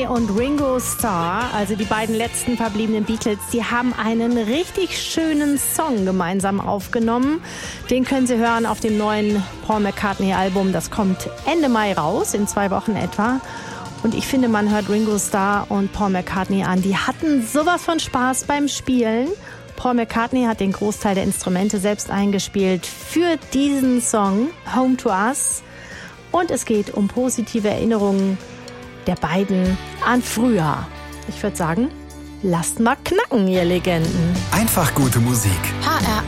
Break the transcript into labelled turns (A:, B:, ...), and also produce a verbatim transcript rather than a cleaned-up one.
A: May und Ringo Starr, also die beiden letzten verbliebenen Beatles, die haben einen richtig schönen Song gemeinsam aufgenommen. Den können Sie hören auf dem neuen Paul McCartney-Album. Das kommt Ende Mai raus, in zwei Wochen etwa. Und ich finde, man hört Ringo Starr und Paul McCartney an. Die hatten sowas von Spaß beim Spielen. Paul McCartney hat den Großteil der Instrumente selbst eingespielt für diesen Song Home to Us. Und es geht um positive Erinnerungen der beiden an früher. Ich würde sagen, lasst mal knacken, ihr Legenden.
B: Einfach gute Musik.
C: H R